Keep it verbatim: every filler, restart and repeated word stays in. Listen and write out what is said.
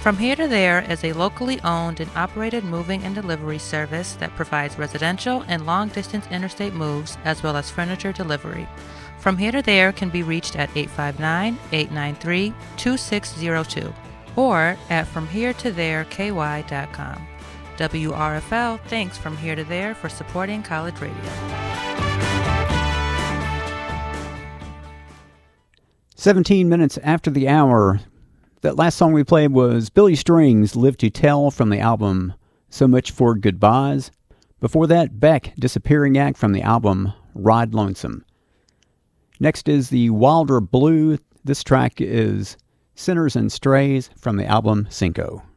From Here to There is a locally owned and operated moving and delivery service that provides residential and long-distance interstate moves as well as furniture delivery. From Here to There can be reached at eight five nine, eight nine three, two six zero two or at from here to there k y dot com. W R F L thanks From Here to There for supporting college radio. seventeen minutes after the hour. That last song we played was Billy Strings' Live to Tell from the album So Much for Goodbyes. Before that, Beck, Disappearing Act from the album Ride Lonesome. Next is the Wilder Blue. This track is Sinners and Strays from the album Cinco.